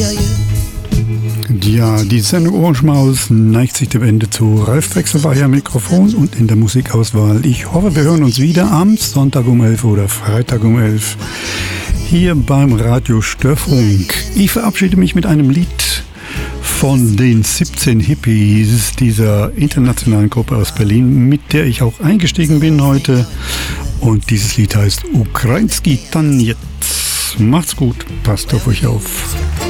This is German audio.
Ja, die Sendung Ohrenschmaus neigt sich dem Ende zu. Ralf Wechselbach am Mikrofon und in der Musikauswahl. Ich hoffe, wir hören uns wieder am Sonntag um 11 oder Freitag um 11 hier beim Radio Störfunk. Ich verabschiede mich mit einem Lied von den 17 Hippies, dieser internationalen Gruppe aus Berlin, mit der ich auch eingestiegen bin heute. Und dieses Lied heißt Ukrainski Tanец. Macht's gut, passt auf euch auf.